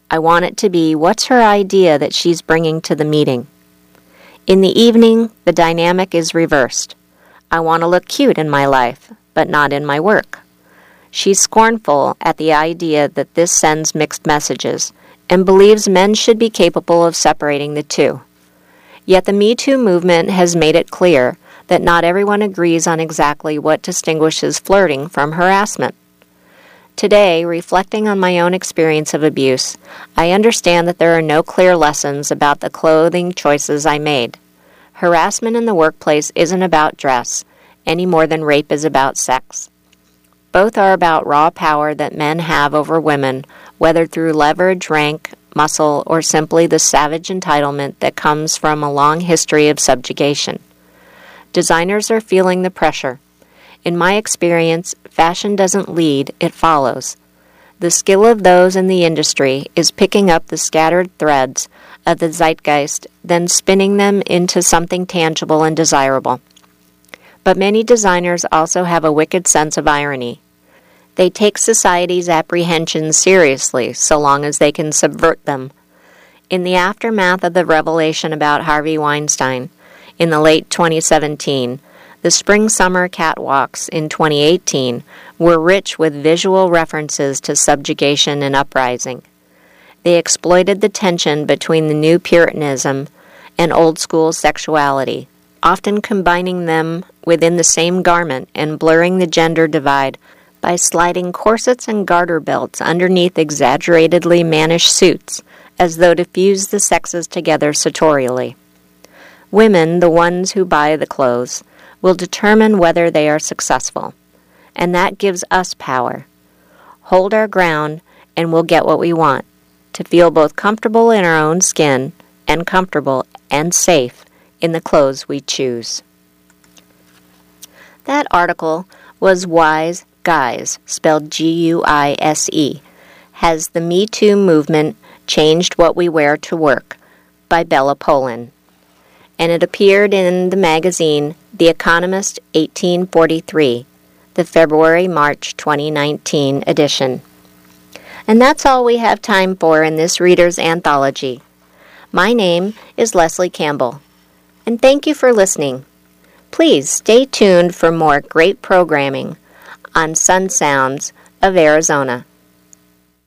I want it to be, what's her idea that she's bringing to the meeting? In the evening, the dynamic is reversed. I want to look cute in my life, but not in my work. She's scornful at the idea that this sends mixed messages and believes men should be capable of separating the two. Yet the Me Too movement has made it clear that not everyone agrees on exactly what distinguishes flirting from harassment. Today, reflecting on my own experience of abuse, I understand that there are no clear lessons about the clothing choices I made. Harassment in the workplace isn't about dress, any more than rape is about sex. Both are about raw power that men have over women, whether through leverage, rank, muscle, or simply the savage entitlement that comes from a long history of subjugation. Designers are feeling the pressure. In my experience, fashion doesn't lead, it follows. The skill of those in the industry is picking up the scattered threads of the zeitgeist, then spinning them into something tangible and desirable. But many designers also have a wicked sense of irony. They take society's apprehensions seriously so long as they can subvert them. In the aftermath of the revelation about Harvey Weinstein, in the late 2017, the spring-summer catwalks in 2018 were rich with visual references to subjugation and uprising. They exploited the tension between the new Puritanism and old-school sexuality, often combining them within the same garment and blurring the gender divide by sliding corsets and garter belts underneath exaggeratedly mannish suits, as though to fuse the sexes together sartorially. Women, the ones who buy the clothes, will determine whether they are successful, and that gives us power. Hold our ground, and we'll get what we want, to feel both comfortable in our own skin and comfortable and safe in the clothes we choose. That article was Wise Guise, spelled G-U-I-S-E, Has the Me Too Movement Changed What We Wear to Work, by Bella Polan. And it appeared in the magazine The Economist 1843, the February-March 2019 edition. And that's all we have time for in this Reader's Anthology. My name is Leslie Campbell, and thank you for listening. Please stay tuned for more great programming on Sun Sounds of Arizona.